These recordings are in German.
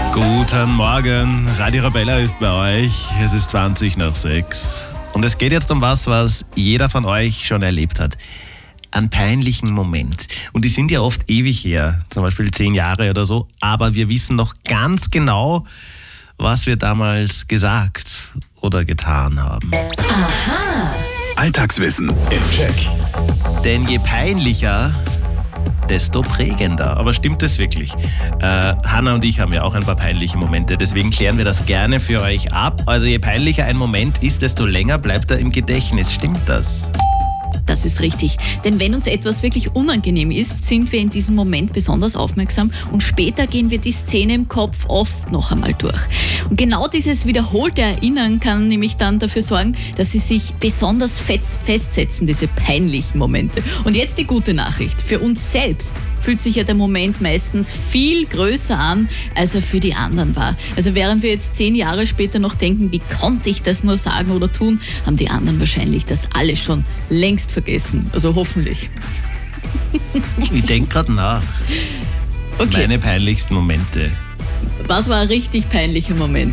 Guten Morgen, Radio Arabella ist bei euch. Es ist 20 nach 6. Und es geht jetzt um was jeder von euch schon erlebt hat. Einen peinlichen Moment. Und die sind ja oft ewig her, zum Beispiel 10 Jahre oder so. Aber wir wissen noch ganz genau, was wir damals gesagt oder getan haben. Aha. Alltagswissen im Check. Denn je peinlicher, desto prägender. Aber stimmt das wirklich? Hanna und ich haben ja auch ein paar peinliche Momente, deswegen klären wir das gerne für euch ab. Also je peinlicher ein Moment ist, desto länger bleibt er im Gedächtnis. Stimmt das? Das ist richtig. Denn wenn uns etwas wirklich unangenehm ist, sind wir in diesem Moment besonders aufmerksam und später gehen wir die Szene im Kopf oft noch einmal durch. Und genau dieses wiederholte Erinnern kann nämlich dann dafür sorgen, dass sie sich besonders festsetzen, diese peinlichen Momente. Und jetzt die gute Nachricht. Für uns selbst fühlt sich ja der Moment meistens viel größer an, als er für die anderen war. Also während wir jetzt 10 Jahre später noch denken, wie konnte ich das nur sagen oder tun, haben die anderen wahrscheinlich das alles schon längst vergessen. Also hoffentlich. Ich denke gerade nach. Okay. Meine peinlichsten Momente. Was war ein richtig peinlicher Moment?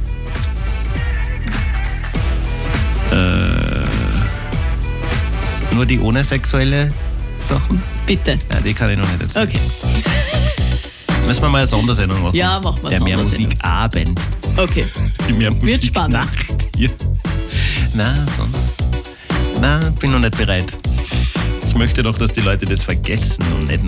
Nur die ohne sexuelle Sachen? Bitte. Ja, die kann ich noch nicht erzählen. Okay. Müssen wir mal eine Sondersendung machen? Ja, machen wir Der Sondersendung. Mehrmusikabend. Okay. Die Mehrmusik spannend. Nacht hier. Na, bin noch nicht bereit. Ich möchte doch, dass die Leute das vergessen und nicht